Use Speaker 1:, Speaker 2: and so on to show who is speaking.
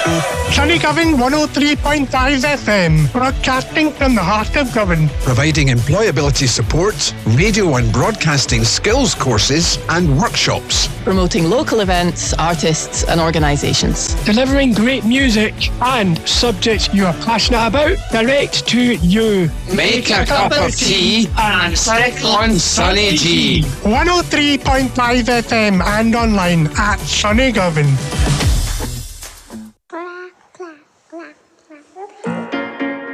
Speaker 1: Sunny Govan 103.5 FM, broadcasting from the heart of Govan.
Speaker 2: Providing employability support, radio and broadcasting skills courses and workshops.
Speaker 3: Promoting local events, artists and organisations.
Speaker 1: Delivering great music and subjects you are passionate about direct to you.
Speaker 4: Make a cup of tea and sit on Sunny G.
Speaker 1: 103.5 FM and online at Sunny Govan.